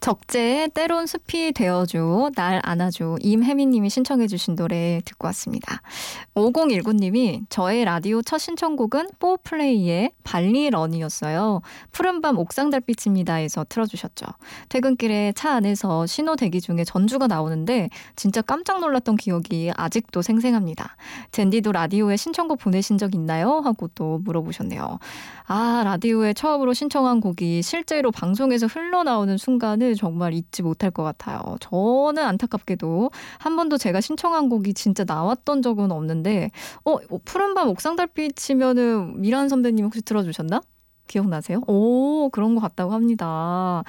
적재의 때론 숲이 되어줘 날 안아줘 임혜민님이 신청해 주신 노래 듣고 왔습니다. 5019님이 저의 라디오 첫 신청곡은 뽀플레이의 발리런이었어요. 푸른밤 옥상달빛입니다에서 틀어주셨죠. 퇴근길에 차 안에서 신호 대기 중에 전주가 나오는데 진짜 깜짝 놀랐던 기억이 아직도 생생합니다. 젠디도 라디오에 신청곡 보내신 적 있나요? 하고 또 물어보셨네요. 라디오에 처음으로 신청한 곡이 실제로 방송에서 흘러나오는 순간을 정말 잊지 못할 것 같아요. 저는 안타깝게도 한 번도 제가 신청한 곡이 진짜 나왔던 적은 없는데 푸른밤 옥상달빛이면은 미란 선배님 혹시 들어주셨나? 기억나세요? 그런 것 같다고 합니다.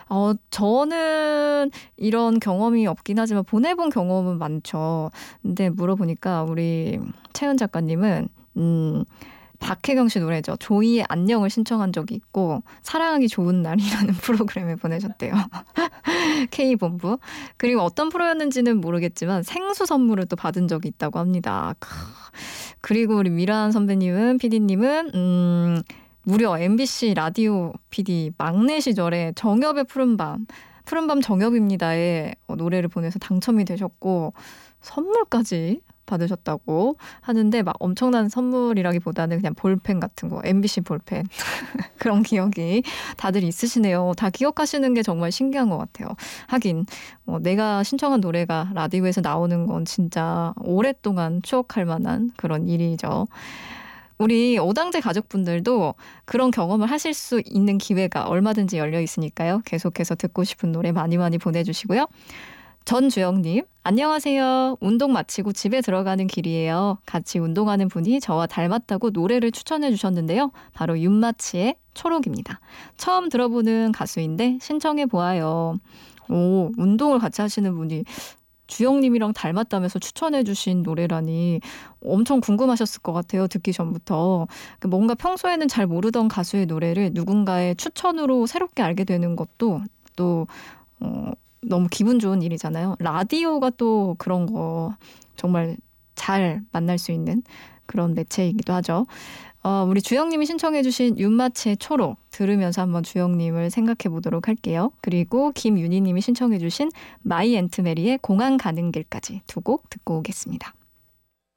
저는 이런 경험이 없긴 하지만 보내본 경험은 많죠. 근데 물어보니까 우리 채은 작가님은 박혜경 씨 노래죠. 조이의 안녕을 신청한 적이 있고 사랑하기 좋은 날이라는 프로그램에 보내셨대요. K본부. 그리고 어떤 프로였는지는 모르겠지만 생수 선물을 또 받은 적이 있다고 합니다. 그리고 우리 미란 선배님은 PD님은 무려 MBC 라디오 PD 막내 시절에 정엽의 푸른밤 정엽입니다에 노래를 보내서 당첨이 되셨고 선물까지 받으셨다고 하는데 막 엄청난 선물이라기보다는 그냥 볼펜 같은 거, MBC 볼펜 그런 기억이 다들 있으시네요. 다 기억하시는 게 정말 신기한 것 같아요. 하긴 내가 신청한 노래가 라디오에서 나오는 건 진짜 오랫동안 추억할 만한 그런 일이죠. 우리 오당제 가족분들도 그런 경험을 하실 수 있는 기회가 얼마든지 열려 있으니까요. 계속해서 듣고 싶은 노래 많이 많이 보내주시고요. 전주영님, 안녕하세요. 운동 마치고 집에 들어가는 길이에요. 같이 운동하는 분이 저와 닮았다고 노래를 추천해 주셨는데요. 바로 윤마치의 초록입니다. 처음 들어보는 가수인데 신청해 보아요. 운동을 같이 하시는 분이 주영님이랑 닮았다면서 추천해 주신 노래라니 엄청 궁금하셨을 것 같아요. 듣기 전부터. 뭔가 평소에는 잘 모르던 가수의 노래를 누군가의 추천으로 새롭게 알게 되는 것도 또 너무 기분 좋은 일이잖아요. 라디오가 또 그런 거 정말 잘 만날 수 있는 그런 매체이기도 하죠. 우리 주영님이 신청해 주신 윤마치의 초록 들으면서 한번 주영님을 생각해 보도록 할게요. 그리고 김윤희님이 신청해 주신 마이 앤트 메리의 공항 가는 길까지 두 곡 듣고 오겠습니다.